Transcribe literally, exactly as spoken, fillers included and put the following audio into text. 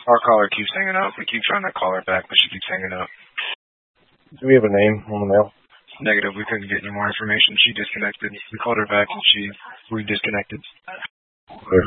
Our caller keeps hanging up. We keep trying to call her back, but she keeps hanging up. Do we have a name on the mail? Negative. We couldn't get any more information. She disconnected. We called her back and she we disconnected. Okay.